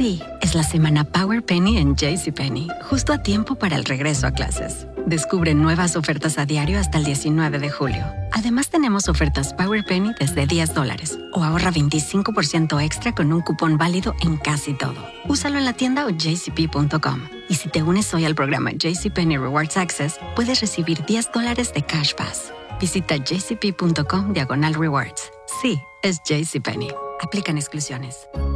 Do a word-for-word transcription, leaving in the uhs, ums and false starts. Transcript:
Sí, es la semana Power Penny en JCPenney, justo a tiempo para el regreso a clases. Descubre nuevas ofertas a diario hasta el diecinueve de julio. Además, tenemos ofertas Power Penny desde diez dólares o ahorra veinticinco por ciento extra con un cupón válido en casi todo. Úsalo en la tienda o j c p punto com. Y si te unes hoy al programa JCPenney Rewards Access, puedes recibir diez dólares de Cash Pass. Visita jcp punto com diagonal rewards. Sí, es JCPenney. Aplican exclusiones.